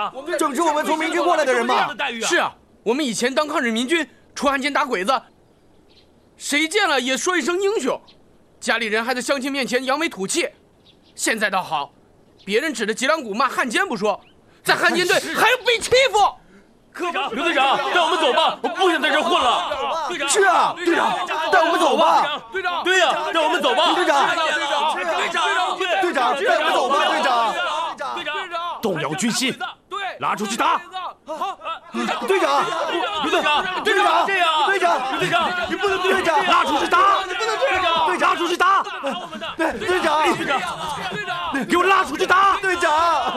啊， 正是我们从民军过来的人嘛。 是啊，我们以前当抗日民军，出汉奸打鬼子，谁见了也说一声英雄，家里人还在乡亲面前扬眉吐气。现在倒好，别人指着脊梁骨骂汉奸不说，在汉奸队还要被欺负。 刘队长，带我们走吧，我不想在这混了。 队长，是啊，队长，带我们走吧。 队长， 对呀，带我们走吧。 队长， 队长， 带我们走吧，队长。 动摇军心，拉出去打。 队长， 刘队长， 队长， 这样， 队长， 刘队长， 你不能队长， 拉出去打。 你不能队长， 拉出去打。 队长， 给我拉出去打。 队长。